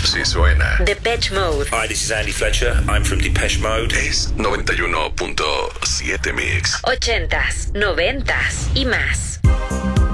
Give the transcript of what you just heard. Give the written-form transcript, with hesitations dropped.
Sí suena. Depeche Mode. Hi, this is Andy Fletcher. I'm from Depeche Mode. Es 91.7 Mix. 80s, 90s y más.